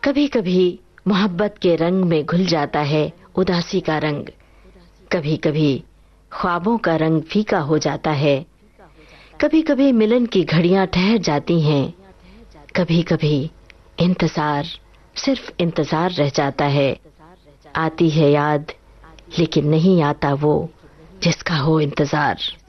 कभी कभी मोहब्बत के रंग में घुल जाता है उदासी का रंग, कभी कभी ख्वाबों का रंग फीका हो जाता है, कभी कभी मिलन की घड़ियां ठहर जाती हैं, कभी कभी इंतजार सिर्फ इंतजार रह जाता है। आती है याद लेकिन नहीं आता वो जिसका हो इंतजार।